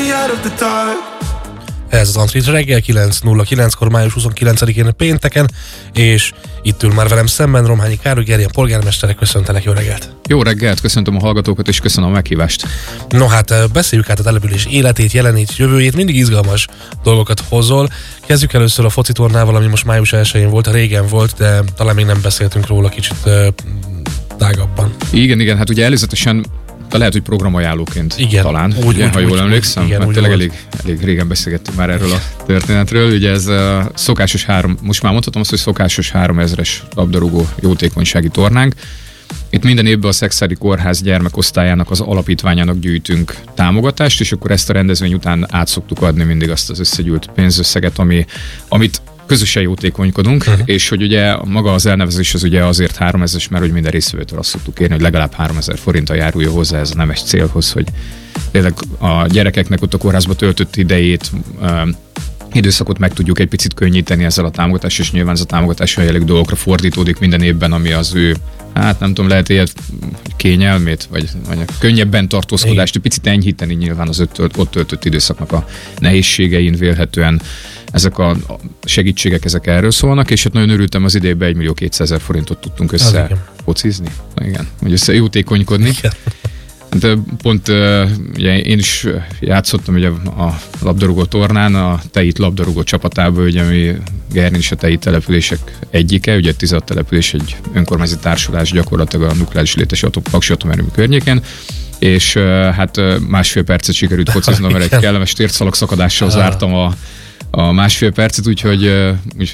Ez az Antrit reggel 9:09-kor május 29-én pénteken, és itt ül már velem szemben Romhányi Károly, Gerjen polgármestere. Köszöntelek, jó reggelt! Jó reggelt, köszöntöm a hallgatókat, és köszönöm a meghívást. No hát, beszéljük át a település életét, jelenét, jövőjét, mindig izgalmas dolgokat hozol. Kezdjük először a focitornával, ami most május 1-én volt, régen volt, de talán még nem beszéltünk róla kicsit tágabban. Igen, hát ugye előzetesen lehet, hogy programajánlóként igen, talán, ha jól emlékszem, mert tényleg elég régen beszélgettünk már erről a történetről. Ugye ez a szokásos most már mondhatom azt, hogy szokásos 3000-es labdarúgó jótékonysági tornánk. Itt minden évben a Szekszádi Kórház gyermekosztályának, az alapítványának gyűjtünk támogatást, és akkor ezt a rendezvény után át szoktuk adni mindig azt az összegyűlt pénzösszeget, amit közösen jótékonykodunk, és hogy ugye maga az elnevezés az ugye azért 3000-es, mert hogy minden résztvevőtől azt szoktuk kérni, hogy legalább 3000 forinttal járulja hozzá ez a nemes célhoz, hogy tényleg a gyerekeknek ott a kórházba töltött idejét, időszakot meg tudjuk egy picit könnyíteni ezzel a támogatással, és nyilván ez a támogatás jellegű dolgokra fordítódik minden évben, ami az ő, hát nem tudom, lehet ilyet kényelmét, vagy könnyebben tartózkodást, egy picit enyhíteni nyilván az ott töltött időszaknak a nehézségein vélhetően. Ezek a segítségek, ezek erről szólnak, és hát nagyon örültem, az idejében 1.200.000 forintot tudtunk összefocizni. Igen, hogy összejótékonykodni. Hát pont ugye én is játszottam ugye a labdarúgó tornán, a Teit labdarúgó csapatában, ugye, ami Gerjén is a Tei települések egyike, ugye 16 település, egy önkormányzati társulás gyakorlatilag a nukleáris létesi paksi atomerőmű környéken, és hát 1,5 percet sikerült fociznom, mert egy kellemes térdszalag szakadással zártam a 1,5 percet, úgyhogy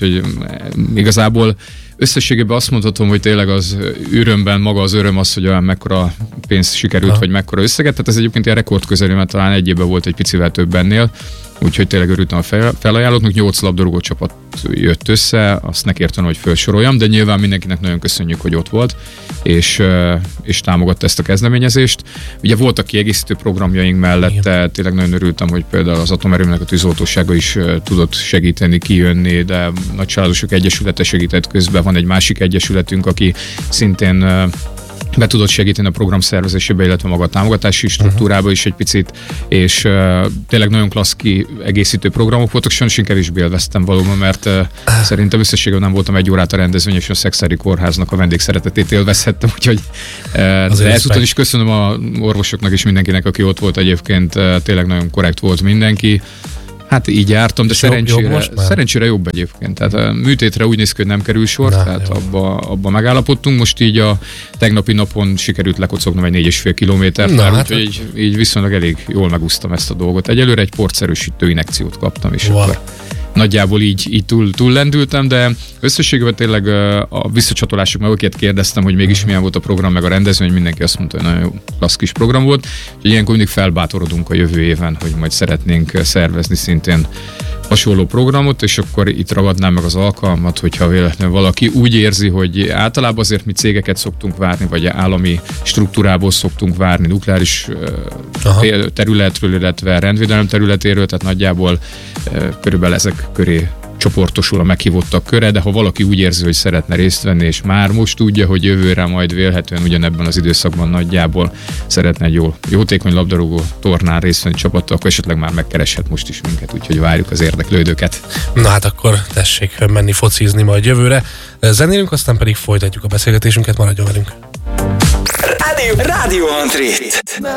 igazából összességében azt mondhatom, hogy tényleg az örömben maga az öröm az, hogy olyan mekkora pénz sikerült, vagy mekkora összeget. Tehát ez egyébként ilyen rekordközelű, mert talán egy évben volt egy picivel több ennél. Úgyhogy tényleg örültem a felajánlóknak. 8 labdarúgó csapat jött össze, azt ne kértem, hogy felsoroljam, de nyilván mindenkinek nagyon köszönjük, hogy ott volt, és támogatta ezt a kezdeményezést. Ugye voltak kiegészítő programjaink mellette, tényleg nagyon örültem, hogy például az atomerőmnek a tűzoltósága is tudott segíteni, kijönni, de Nagycsaládosok Egyesülete segített közben, van egy másik egyesületünk, aki szintén be tudott segíteni a program szervezésébe, illetve maga a támogatási struktúrába is egy picit, és tényleg nagyon klassz kiegészítő programok voltak, sajnos én kevésbé élveztem valóban, mert szerintem összességében nem voltam egy órát a rendezvény, és a Szekszádi Kórháznak a vendégszeretetét élvezhettem, úgyhogy ezúton is köszönöm a orvosoknak és mindenkinek, aki ott volt egyébként, tényleg nagyon korrekt volt mindenki. Hát így jártam, de szerencsére jobb egyébként. Tehát a műtétre úgy néz ki, hogy nem kerül sor, tehát abba megállapodtunk. Most így a tegnapi napon sikerült lekocognom egy 4,5 kilométert, úgyhogy így viszonylag elég jól megúsztam ezt a dolgot. Egyelőre egy porcerősítő injekciót kaptam, és akkor nagyjából így túl lendültem, de összességében tényleg a visszacsatolások meg akiket kérdeztem, hogy mégis milyen volt a program, meg a rendezvény, mindenki azt mondta, hogy nagyon jó, klassz kis program volt. Úgyhogy ilyenkor mindig felbátorodunk a jövő éven, hogy majd szeretnénk szervezni szintén hasonló programot, és akkor itt ragadnám meg az alkalmat, hogyha véletlenül valaki úgy érzi, hogy általában azért mi cégeket szoktunk várni, vagy állami struktúrából szoktunk várni, nukleáris területről, illetve rendvédelem területéről, tehát nagyjából körülbelül ezek köré csoportosul a meghívottak köre, de ha valaki úgy érzi, hogy szeretne részt venni, és már most tudja, hogy jövőre majd vélhetően ugyanebben az időszakban nagyjából szeretne egy jótékony labdarúgó tornán részt venni csapattal, akkor esetleg már megkereshet most is minket, úgyhogy várjuk az érdeklődőket. Na hát akkor tessék menni focizni majd jövőre. Zenélünk, aztán pedig folytatjuk a beszélgetésünket, maradjon velünk. Rádió Antrit.